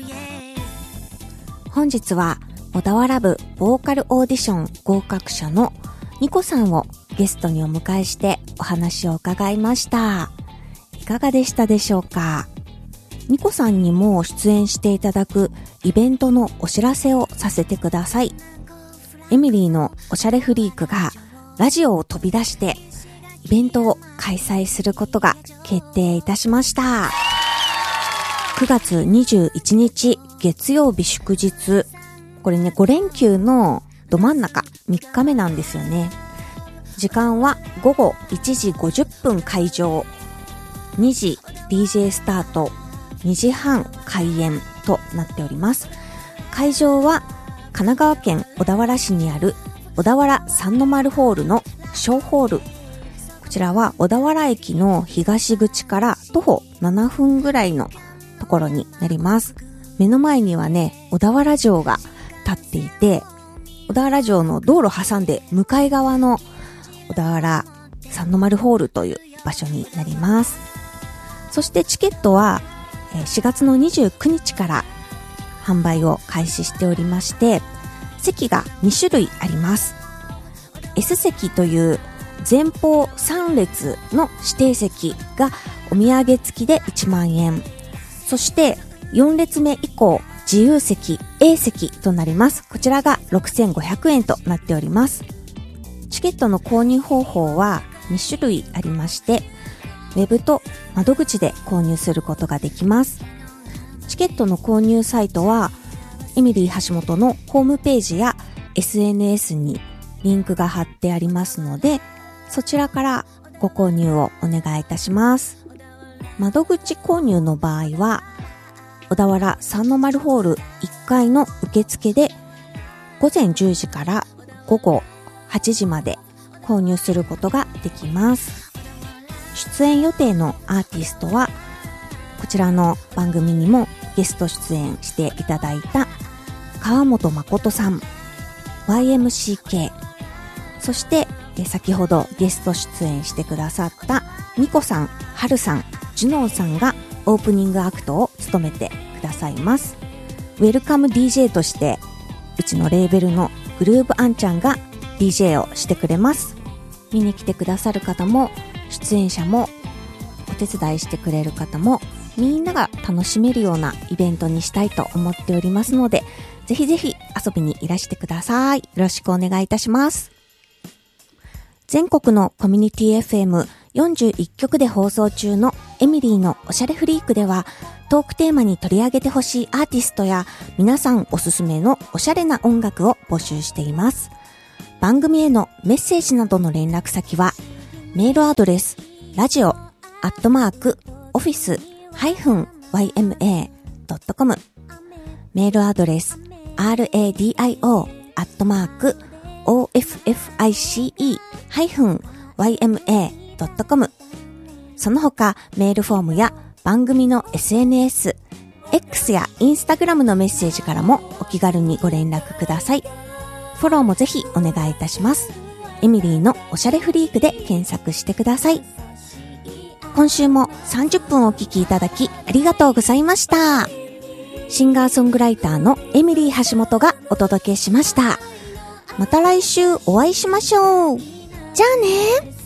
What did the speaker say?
本日は小田原部ボーカルオーディション合格者のニコさんをゲストにお迎えしてお話を伺いました。いかがでしたでしょうか。ニコさんにも出演していただくイベントのお知らせをさせてください。エミリーのおしゃれフリークがラジオを飛び出してイベントを開催することが決定いたしました。9月21日月曜日祝日。これね、5連休のど真ん中3日目なんですよね。時間は午後1時50分開場。2時 DJ スタート。2時半開演となっております。会場は神奈川県小田原市にある小田原三の丸ホールの小ホール。こちらは小田原駅の東口から徒歩7分ぐらいのところになります。目の前にはね、小田原城が立っていて、小田原城の道路挟んで向かい側の小田原三の丸ホールという場所になります。そしてチケットは4月の29日から販売を開始しておりまして、席が2種類あります。S 席という前方3列の指定席がお土産付きで1万円。そして4列目以降自由席 A 席となります。こちらが6500円となっております。チケットの購入方法は2種類ありまして、ウェブと窓口で購入することができます。チケットの購入サイトはエミリー橋本のホームページや SNS にリンクが貼ってありますので、そちらからご購入をお願いいたします。窓口購入の場合は小田原三の丸ホール1階の受付で午前10時から午後8時まで購入することができます。出演予定のアーティストはこちらの番組にもゲスト出演していただいた川本誠さん、YMCK、そして先ほどゲスト出演してくださったニコさん、ハルさん、ジュノーさんがオープニングアクトを務めてくださいます。ウェルカム DJ としてうちのレーベルのグルーブアンちゃんが DJ をしてくれます。見に来てくださる方も出演者もお手伝いしてくれる方もみんなが楽しめるようなイベントにしたいと思っておりますので、ぜひぜひ遊びにいらしてください。よろしくお願いいたします。全国のコミュニティ FM41 局で放送中のエミリーのおしゃれフリークでは、トークテーマに取り上げてほしいアーティストや皆さんおすすめのおしゃれな音楽を募集しています。番組へのメッセージなどの連絡先はメールアドレスradio@office-yma.com、 メールアドレス radio@office-yma.com、 その他メールフォームや番組の SNS、 X や Instagram のメッセージからもお気軽にご連絡ください。フォローもぜひお願いいたします。エミリーのおしゃれフリークで検索してください。今週も30分お聞きいただきありがとうございました。シンガーソングライターのエミリー橋本がお届けしました。また来週お会いしましょう。じゃあね。